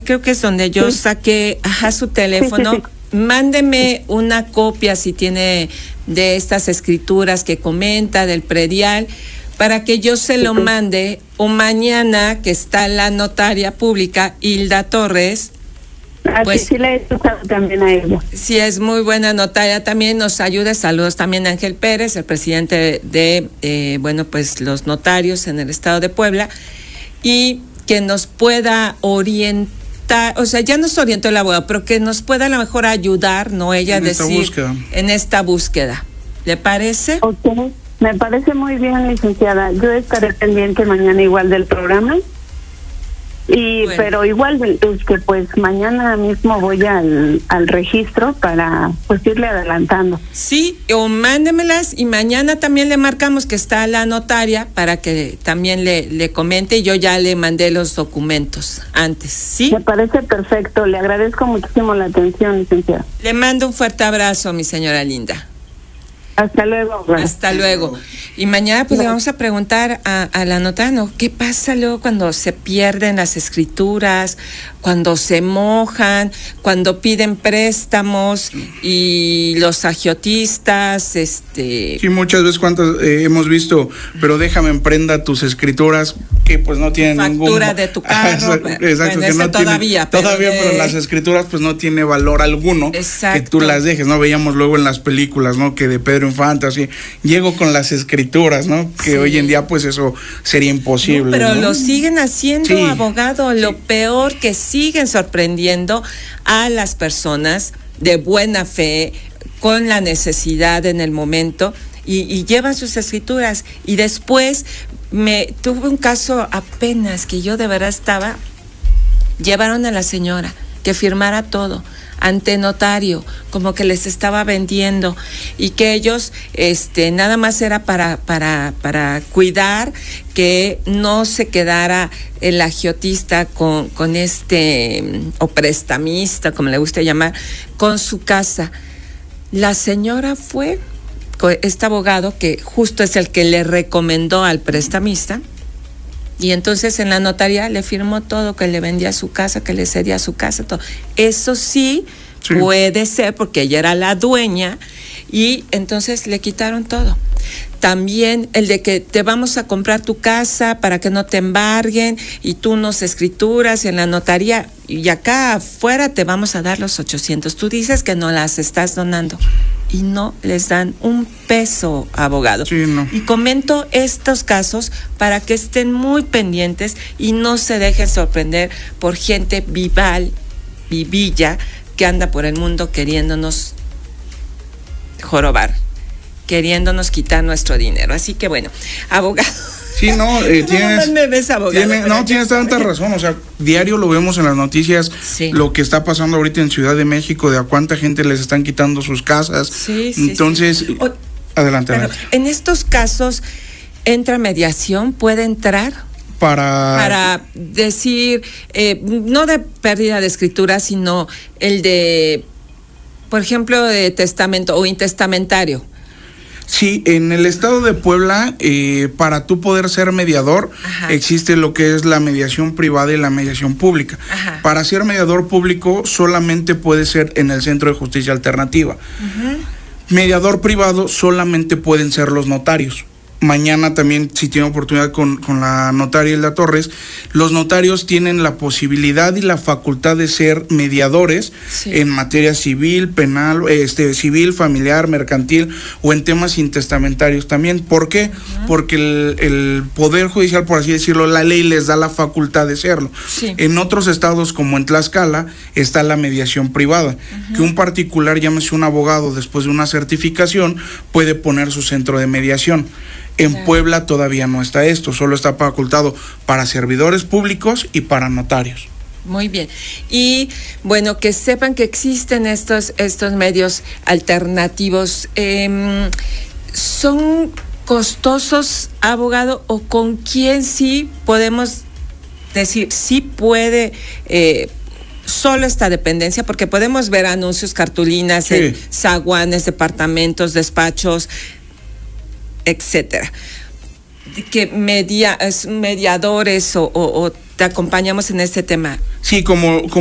creo que es donde yo saqué, su teléfono. Sí. Mándeme una copia si tiene de estas escrituras que comenta del predial, para que yo se lo mande, o mañana que está la notaria pública Hilda Torres. Pues sí le he escuchado también a ella. Sí, es muy buena notaria, también nos ayuda. Saludos también a Ángel Pérez, el presidente de pues los notarios en el estado de Puebla, y que nos pueda orientar. O sea, ya nos orientó el abogado, pero que nos pueda a lo mejor ayudar, ¿no? Ella en decir en esta búsqueda. ¿Le parece? Okay. Me parece muy bien, licenciada. Yo estaré pendiente mañana igual del programa. Pero igual que pues mañana mismo voy al registro para pues irle adelantando. Sí, o mándemelas y mañana también le marcamos que está la notaria para que también le comente, y yo ya le mandé los documentos antes, ¿sí? Me parece perfecto, le agradezco muchísimo la atención, licenciada. Le mando un fuerte abrazo, mi señora linda. Hasta luego. Hasta luego. Y mañana pues le vamos a preguntar a la notaria, ¿no? ¿Qué pasa luego cuando se pierden las escrituras, cuando se mojan, cuando piden préstamos y los agiotistas, Sí, muchas veces hemos visto, pero déjame en prenda tus escrituras, que pues no tienen factura de tu carro. Exacto, que no todavía, pero las escrituras pues no tiene valor alguno. Exacto. Que tú las dejes, ¿no? Veíamos luego en las películas, ¿no? Que de Pedro Infante, así, llego con las escrituras, ¿no? Que hoy en día pues eso sería imposible. No, pero ¿no? lo siguen haciendo, abogado. Lo peor, que siguen sorprendiendo a las personas de buena fe, con la necesidad en el momento, y llevan sus escrituras. Y después tuve un caso apenas que yo de verdad llevaron a la señora que firmara todo ante notario, como que les estaba vendiendo, y que ellos nada más era para cuidar que no se quedara el agiotista con o prestamista, como le gusta llamar, con su casa. La señora fue con este abogado, que justo es el que le recomendó al prestamista, y entonces en la notaría le firmó todo, que le vendía su casa, que le cedía su casa, todo. Eso sí puede ser, porque ella era la dueña, y entonces le quitaron todo. También el de que te vamos a comprar tu casa para que no te embarguen, y tú nos escrituras en la notaría, y acá afuera te vamos a dar los 800. Tú dices que no las estás donando, y no les dan un peso, abogado. Sí, no. Y comento estos casos para que estén muy pendientes y no se dejen sorprender por gente vivilla, que anda por el mundo queriéndonos jorobar, queriéndonos quitar nuestro dinero. Así que bueno, abogado. Sí, no, tienes tanta razón. O sea, diario lo vemos en las noticias, lo que está pasando ahorita en Ciudad de México, de a cuánta gente les están quitando sus casas. Entonces, adelante. En estos casos, ¿entra mediación? ¿Puede entrar? Para decir, no de pérdida de escritura, sino el de, por ejemplo, de testamento o intestamentario. Sí, en el estado de Puebla, para tú poder ser mediador, existe lo que es la mediación privada y la mediación pública. Para ser mediador público solamente puede ser en el Centro de Justicia Alternativa. Mediador privado solamente pueden ser los notarios. Mañana también, si tiene oportunidad con la notaria Hilda Torres, los notarios tienen la posibilidad y la facultad de ser mediadores en materia civil, penal, civil, familiar, mercantil, o en temas intestamentarios también. ¿Por qué? Porque el Poder Judicial, por así decirlo, la ley les da la facultad de serlo. En otros estados, como en Tlaxcala, está la mediación privada, que un particular, llámese un abogado, después de una certificación, puede poner su centro de mediación. En Puebla todavía no está esto, solo está facultado para servidores públicos y para notarios. Muy bien. Y bueno, que sepan que existen estos medios alternativos. ¿Son costosos, abogado, o con quién sí podemos decir, sí puede solo esta dependencia? Porque podemos ver anuncios, cartulinas en zaguanes, departamentos, despachos, etcétera, que mediadores o te acompañamos en este tema. Sí, como